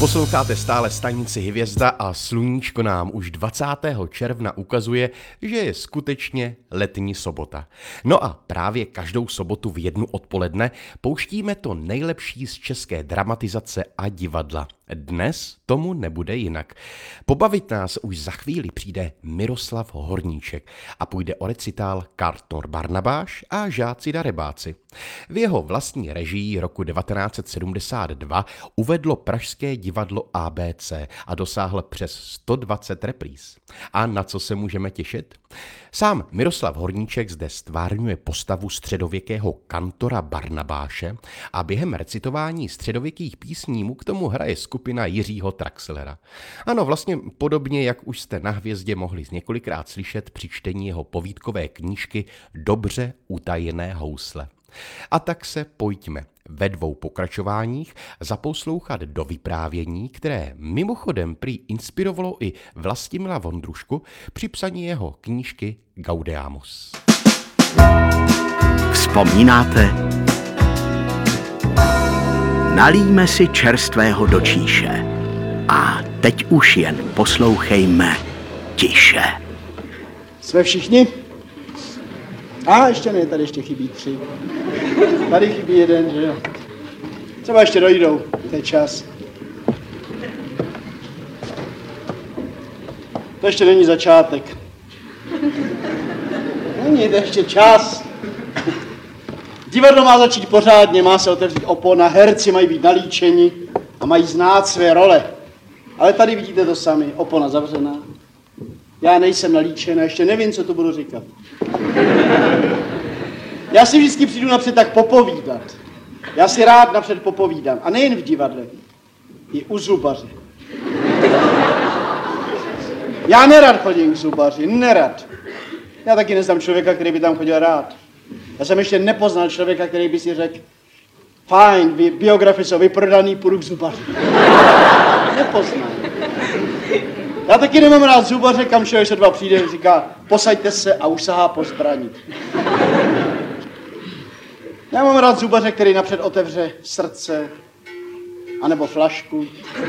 Posloucháte stále stanici Hvězda a sluníčko nám už 20. června ukazuje, že je skutečně letní sobota. No a právě každou sobotu v 1 odpoledne pouštíme to nejlepší z české dramatizace a divadla. Dnes tomu nebude jinak. Pobavit nás už za chvíli přijde Miroslav Horníček a půjde o recitál Kantor Barnabáš a žáci darebáci. V jeho vlastní režii roku 1972 uvedlo pražské divadlo ABC a dosáhl přes 120 repríz. A na co se můžeme těšit? Sám Miroslav Horníček zde stvárňuje postavu středověkého kantora Barnabáše a během recitování středověkých písní mu k tomu hraje skupina Jiřího Traxlera. Ano, vlastně podobně, jak už jste na Hvězdě mohli několikrát slyšet při čtení jeho povídkové knížky Dobře utajené housle. A tak se pojďme ve 2 pokračováních zaposlouchat do vyprávění, které mimochodem prý inspirovalo i Vlastimila Vondrušku při psaní jeho knížky Gaudeamus. Vzpomínáte? Nalijme si čerstvého do číše a teď už jen poslouchejme tiše. Jsme všichni? A ještě ne, tady ještě chybí 3. Tady chybí 1, že jo? Třeba ještě dojdou, to je čas. To ještě není začátek. Není to ještě čas. Divadlo má začít pořádně, má se otevřít opona, herci mají být nalíčeni a mají znát své role. Ale tady vidíte to sami, opona zavřená. Já nejsem nalíčen a ještě nevím, co tu budu říkat. Já si vždycky přijdu napřed tak popovídat. Já si rád napřed popovídám. A nejen v divadle, i u zubaře. Já nerad chodím k zubaři, nerad. Já taky neznám člověka, který by tam chodil rád. Já jsem ještě nepoznal člověka, který by si řekl, fajn, biografie jsou vyprodaný, půjdu k zubaři. Nepoznal. Já taky nemám rád zubaře, kam člověk se 2 přijde, říká, posaďte se a už sahá po zbraní. Já mám rád zubaře, který napřed otevře srdce, anebo flašku.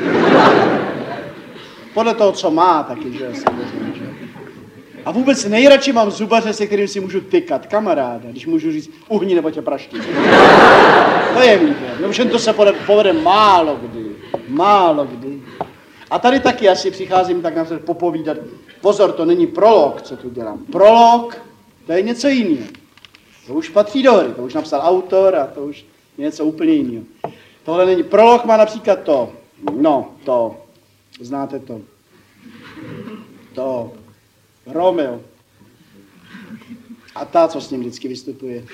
Podle toho, co má, taky, že samozřejmě, že. A vůbec nejradši mám zubaře, se kterým si můžu tykat, kamaráda, když můžu říct, uhni nebo tě praští. To je výběr, no všem to se povede málo kdy. A tady taky asi přicházím tak napřed popovídat. Pozor, to není prolog, co tu dělám. Prolog, to je něco jiného. To už patří do hry, to už napsal autor a to už je něco úplně jiného. Tohle není. Prolog má například znáte to, Romeo. A ta, co s ním vždycky vystupuje.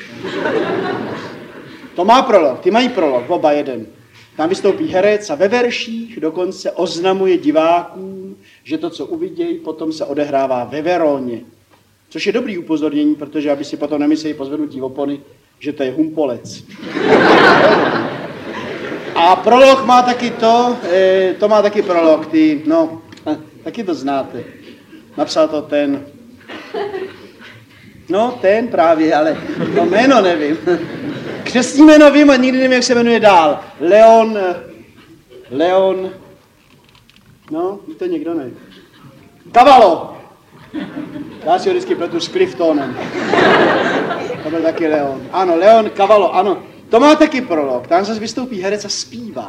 To má prolog, ty mají prolog, oba jeden. Tam vystoupí herec a ve verších dokonce oznamuje divákům, že to, co uvidějí, potom se odehrává ve Veroně. Což je dobrý upozornění, protože aby si potom nemysleli po zvednutí opony, že to je Humpolec. A prolog má taky to má taky prolog, taky to znáte. Napsal to ten právě, ale to jméno nevím. Křestní jméno vím a nikdy nevím, jak se jmenuje dál. Leon, to někdo ne. Cavallo. Já si ho vždycky pletu s Cliftonem. To byl taky Leon. Ano, Leon Cavallo, ano. To má taky prolog. Tam zase vystoupí herec a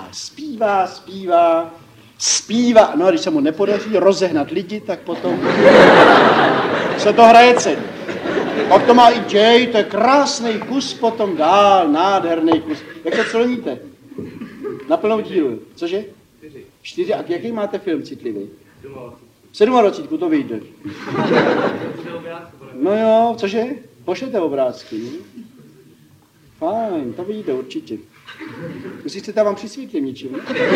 zpívá. No a když se mu nepodaří rozehnat lidi, tak potom se to hraje celý. Pak to má i Jay, to je krásný kus, potom dál, nádherný kus. Jak to cloníte? Na plnou dílu. Cože? 4. A jaký máte film citlivý? 27, to vyjde. No jo, cože? Pošlete obrázky, ne? Fajn, to vyjde určitě. Když chcete, vám přisvětlím něčím.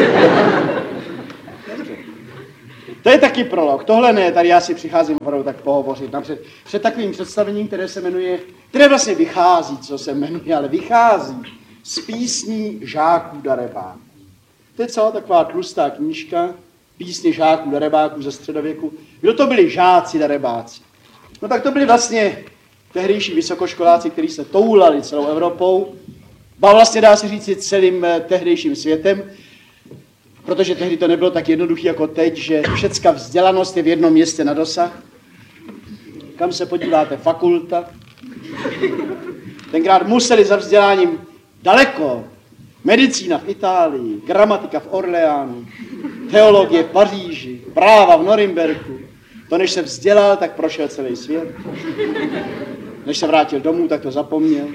To je taky prolog. Tohle ne, tady já si přicházím opravdu tak pohovořit. Před takovým představením, které vlastně vychází, co se jmenuje, ale vychází z písní žáků darebáků. To je celá taková tlustá knížka, písně žáků darebáků ze středověku. Kdo to byli žáci darebáci? No tak to byli vlastně tehdejší vysokoškoláci, kteří se toulali celou Evropou, ba vlastně dá se říct celým tehdejším světem. Protože tehdy to nebylo tak jednoduché jako teď, že všecka vzdělanost je v jednom městě na dosah. Kam se podíváte, fakulta. Tenkrát museli za vzděláním daleko. Medicína v Itálii, gramatika v Orleánu, teologie v Paříži, práva v Norimberku. To než se vzdělal, tak prošel celý svět. Než se vrátil domů, tak to zapomněl.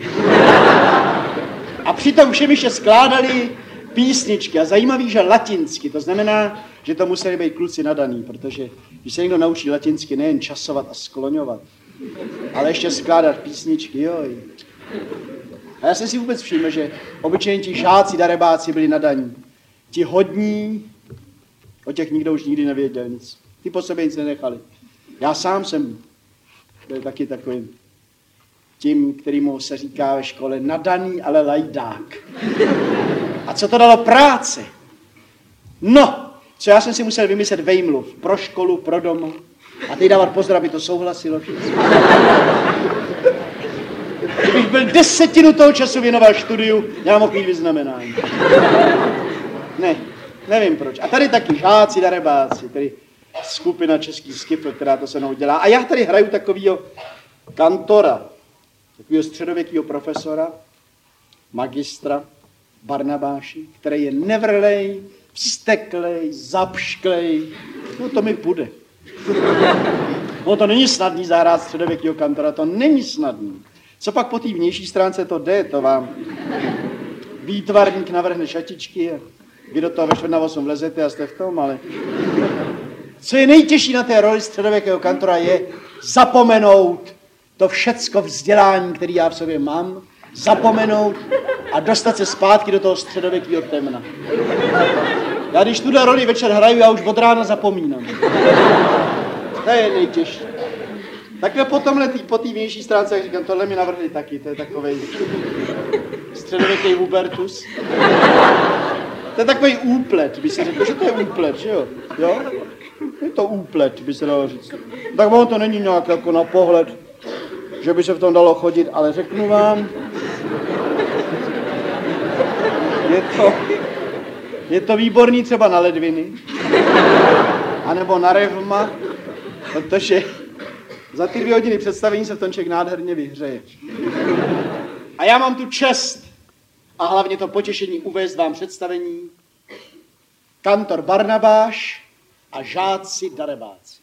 A přitom všem ještě skládali písničky. A zajímavý, že latinsky. To znamená, že to museli být kluci nadaný, protože když se někdo naučí latinsky nejen časovat a skloňovat, ale ještě skládat písničky, joj. A já jsem si vůbec všiml, že obyčejní ti žáci, darebáci byli nadaní. Ti hodní, o těch nikdo už nikdy nevěděl nic. Ty po sobě nic nenechali. Já sám jsem byl taky takovým tím, kterýmu se říká ve škole nadaný, ale lajdák. A co to dalo práce? No, co já jsem si musel vymyslet vejmluv pro školu, pro doma. A teď dávat pozor, aby to souhlasilo všechno. Kdybych byl 10 toho času věnoval studiu, já mohl mít vyznamenání. Ne, nevím proč. A tady taky žáci, darebáci, tady skupina český skifl, která to se mnou dělá. A já tady hraju takovýho kantora, takovýho středověkýho profesora, magistra Barnabáši, který je nevrlej, vzteklej, zapšklej. No to mi půjde. No to není snadný zahrát středověkýho kantora, to není snadný. Co pak po té vnější stránce to jde, to vám výtvarník navrhne šatičky a vy do toho ve 7:45 vlezete a jste v tom, ale co je nejtěžší na té roli středověkého kantora je zapomenout to všecko vzdělání, který já v sobě mám, zapomenout a dostat se zpátky do toho středověkého temna. Já když tuhle roli večer hraju, já už od rána zapomínám. To je nejtěžší. Takhle po té vnější stránce, jak říkám, tohle mi navrhli taky, to je takovej středověký Hubertus. To je takový úplet, by se řekl, že to je úplet, že jo? Jo? Je to úplet, by se dalo říct. Tak ono to není nějak jako na pohled, že by se v tom dalo chodit, ale řeknu vám, je to výborný třeba na ledviny, anebo na revma, protože za ty 2 hodiny představení se v tom člověk nádherně vyhřeje. A já mám tu čest a hlavně to potěšení uvést vám představení kantor Barnabáš a žáci darebáci.